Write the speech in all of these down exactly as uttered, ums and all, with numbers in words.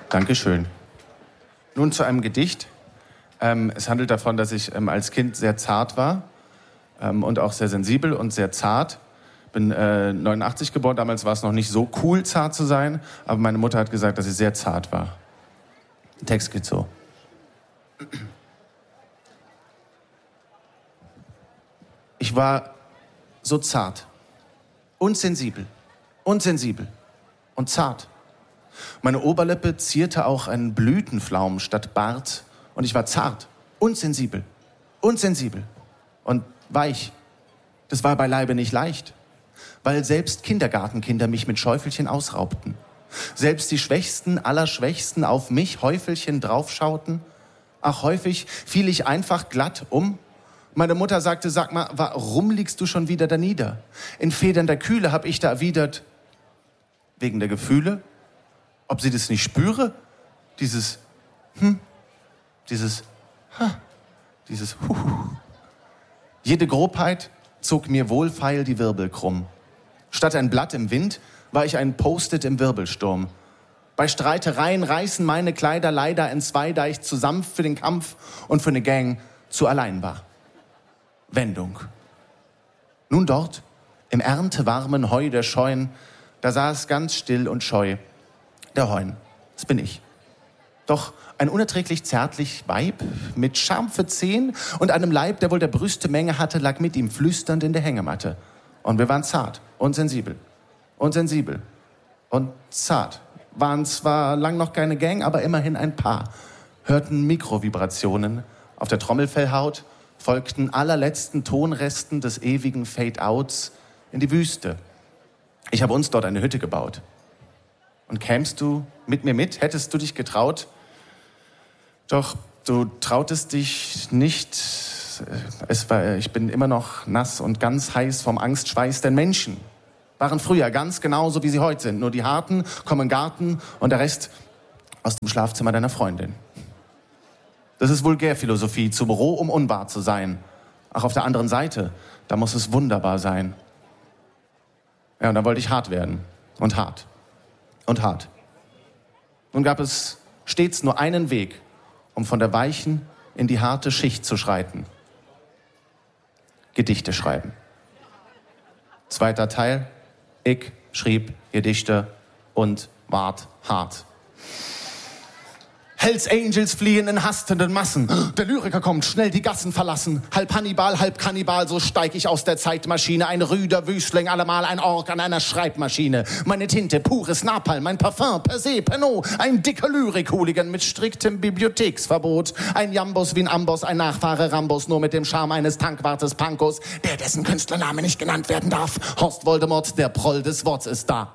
Dankeschön. Nun zu einem Gedicht. Ähm, es handelt davon, dass ich ähm, als Kind sehr zart war ähm, und auch sehr sensibel und sehr zart. Bin äh, neunundachtzig geboren, damals war es noch nicht so cool, zart zu sein, aber meine Mutter hat gesagt, dass ich sehr zart war. Der Text geht so. Ich war so zart und sensibel und sensibel und zart. Meine Oberlippe zierte auch einen Blütenflaum statt Bart und ich war zart und sensibel und sensibel und weich. Das war beileibe nicht leicht, weil selbst Kindergartenkinder mich mit Schäufelchen ausraubten. Selbst die Schwächsten aller Schwächsten auf mich Häufelchen draufschauten. Ach, häufig fiel ich einfach glatt um. Meine Mutter sagte, sag mal, warum liegst du schon wieder da nieder? In federnder Kühle hab ich da erwidert, wegen der Gefühle? Ob sie das nicht spüre? Dieses hm, dieses ha, dieses hu. Jede Grobheit zog mir wohlfeil die Wirbel krumm. Statt ein Blatt im Wind war ich ein Post-it im Wirbelsturm. Bei Streitereien reißen meine Kleider leider entzwei, da ich zu sanft für den Kampf und für eine Gang zu allein war. Wendung. Nun dort, im erntewarmen Heu der Scheuen, da saß ganz still und scheu der Heun. Das bin ich. Doch ein unerträglich zärtlich Weib mit scharfe Zehen und einem Leib, der wohl der Brüste Menge hatte, lag mit ihm flüsternd in der Hängematte. Und wir waren zart und sensibel und sensibel und zart. Waren zwar lang noch keine Gang, aber immerhin ein Paar. Hörten Mikrovibrationen auf der Trommelfellhaut, folgten allerletzten Tonresten des ewigen Fade-Outs in die Wüste. Ich habe uns dort eine Hütte gebaut. Und kämst du mit mir mit, hättest du dich getraut, doch du trautest dich nicht. Es war, ich bin immer noch nass und ganz heiß vom Angstschweiß, denn Menschen waren früher ganz genauso, wie sie heute sind. Nur die Harten kommen in den Garten und der Rest aus dem Schlafzimmer deiner Freundin. Das ist Vulgärphilosophie, zu Büro, um unwahr zu sein. Ach, auf der anderen Seite, da muss es wunderbar sein. Ja, und dann wollte ich hart werden. Und hart. Und hart. Nun gab es stets nur einen Weg, um von der weichen in die harte Schicht zu schreiten. Gedichte schreiben. Zweiter Teil. Ich schrieb Gedichte und ward hart. Hells Angels fliehen in hastenden Massen. Der Lyriker kommt, schnell die Gassen verlassen. Halb Hannibal, halb Kannibal, so steig ich aus der Zeitmaschine. Ein rüder Wüstling, allemal ein Ork an einer Schreibmaschine. Meine Tinte, pures Napalm, mein Parfum, per se, Pernod. Ein dicker Lyrik-Hooligan mit striktem Bibliotheksverbot. Ein Jambus wie ein Amboss, ein Nachfahre Rambos, nur mit dem Charme eines Tankwartes Pankos, der dessen Künstlername nicht genannt werden darf. Horst Voldemort, der Proll des Worts ist da.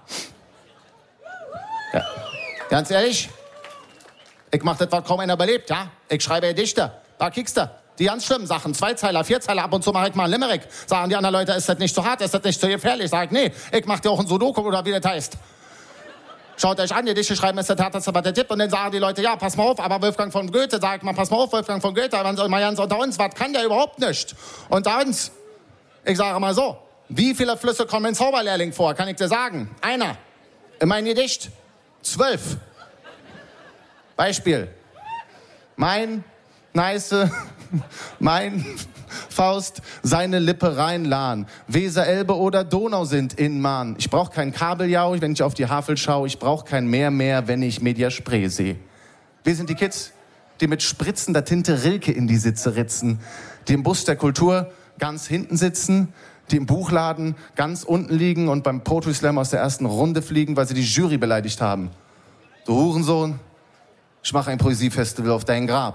Ja. Ganz ehrlich? Ich mach das, was kaum einer überlebt, ja? Ich schreibe Gedichte. Da kickst du. Die ganz schlimmen Sachen. Zweizeiler, Vierzeiler, ab und zu mache ich mal einen Limerick. Sagen die anderen Leute, ist das nicht zu hart, ist das nicht zu gefährlich? Sag ich, nee, ich mach dir auch ein Sudoku oder wie das heißt. Schaut euch an, Gedichte schreiben ist das härteste, was der Tipp. Und dann sagen die Leute, ja, pass mal auf, aber Wolfgang von Goethe, sag ich mal, pass mal auf, Wolfgang von Goethe, man soll mal ganz unter uns, was kann der überhaupt nicht? Unter uns, ich sage mal so, wie viele Flüsse kommen in Zauberlehrling vor, kann ich dir sagen? Einer. In meinem Gedicht. Zwölf. Beispiel. Mein Neiße, mein Faust, seine Lippe reinlahn. Weser, Elbe oder Donau sind in Mahn. Ich brauch kein Kabeljau, wenn ich auf die Havel schaue. Ich brauch kein Meer mehr, wenn ich Media Spree sehe. Wir sind die Kids, die mit spritzender Tinte Rilke in die Sitze ritzen. Die im Bus der Kultur ganz hinten sitzen. Die im Buchladen ganz unten liegen und beim Poetry Slam aus der ersten Runde fliegen, weil sie die Jury beleidigt haben. Du Hurensohn. Ich mache ein Poesiefestival auf dein Grab.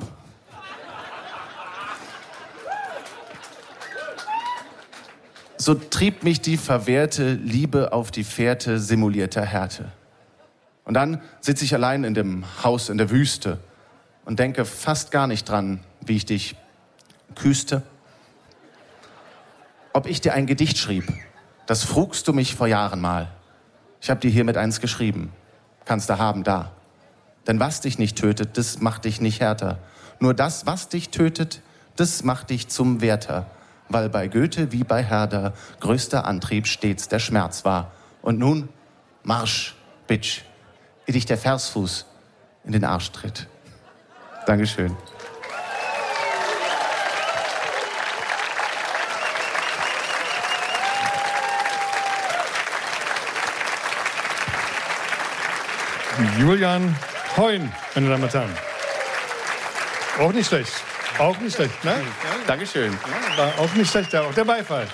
So trieb mich die verwehrte Liebe auf die Fährte simulierter Härte. Und dann sitze ich allein in dem Haus in der Wüste und denke fast gar nicht dran, wie ich dich küste. Ob ich dir ein Gedicht schrieb, das frugst du mich vor Jahren mal. Ich hab dir hiermit eins geschrieben. Kannst du haben da. Denn was dich nicht tötet, das macht dich nicht härter. Nur das, was dich tötet, das macht dich zum Wärter. Weil bei Goethe wie bei Herder größter Antrieb stets der Schmerz war. Und nun, Marsch, Bitch, wie dich der Versfuß in den Arsch tritt. Dankeschön. Julian Heun, meine Damen und Herren. Auch nicht schlecht. Auch nicht schlecht, ne? Ja, Dankeschön. Ja, war auch nicht schlecht, auch der Beifall.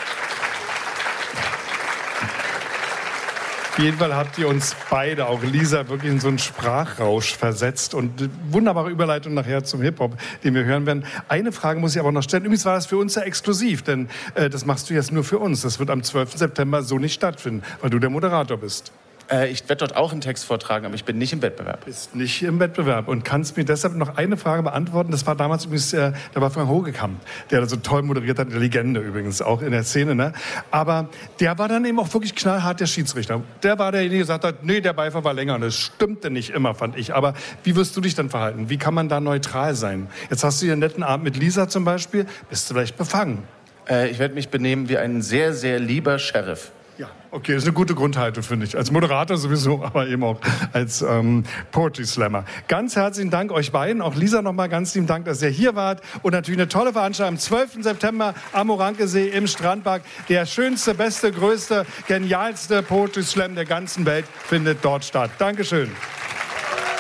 Auf jeden Fall habt ihr uns beide, auch Lisa, wirklich in so einen Sprachrausch versetzt und wunderbare Überleitung nachher zum Hip-Hop, den wir hören werden. Eine Frage muss ich aber noch stellen. Übrigens war das für uns ja exklusiv, denn äh, das machst du jetzt nur für uns. Das wird am zwölften September so nicht stattfinden, weil du der Moderator bist. Äh, ich werde dort auch einen Text vortragen, aber ich bin nicht im Wettbewerb. Bist nicht im Wettbewerb und kannst mir deshalb noch eine Frage beantworten. Das war damals übrigens, äh, da war Frank Hogekamp, der da so toll moderiert hat, eine Legende übrigens, auch in der Szene. Ne? Aber der war dann eben auch wirklich knallhart der Schiedsrichter. Der war derjenige, der gesagt hat, nee, der Beifall war länger. Und das stimmte nicht immer, fand ich. Aber wie wirst du dich dann verhalten? Wie kann man da neutral sein? Jetzt hast du hier einen netten Abend mit Lisa zum Beispiel. Bist du vielleicht befangen? Äh, ich werde mich benehmen wie ein sehr, sehr lieber Sheriff. Ja, okay, das ist eine gute Grundhaltung, finde ich. Als Moderator sowieso, aber eben auch als ähm, Poetry Slammer. Ganz herzlichen Dank euch beiden, auch Lisa nochmal ganz lieben Dank, dass ihr hier wart. Und natürlich eine tolle Veranstaltung am zwölften September am Orankesee im Strandpark. Der schönste, beste, größte, genialste Poetry Slam der ganzen Welt findet dort statt. Dankeschön.